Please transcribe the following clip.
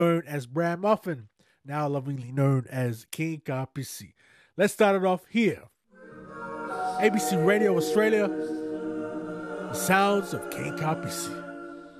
known as Bran Muffin, now lovingly known as King KPC. Let's start it off here. ABC Radio Australia, the sounds of King KPC.